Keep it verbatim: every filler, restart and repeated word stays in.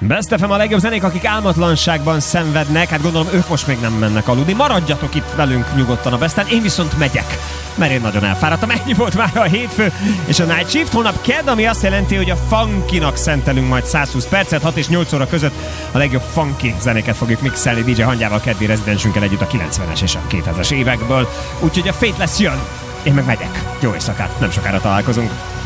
Best ef em a legjobb zenék, akik álmatlanságban szenvednek, hát gondolom ők most még nem mennek aludni. Maradjatok itt velünk nyugodtan a Besten, én viszont megyek, mert én nagyon elfáradtam. Ennyi volt már a hétfő és a Night Shift. Holnap kedd, ami azt jelenti, hogy a funkinak szentelünk majd százhúsz percet, hat és nyolc óra között a legjobb funky zenéket fogjuk mixelni dé dzsé Hangyával, keddi rezidensünkkel együtt a kilencvenes és a kétezres évekből. Úgyhogy a Fateless jön, én meg megyek. Jó éjszakát, nem sokára találkozunk.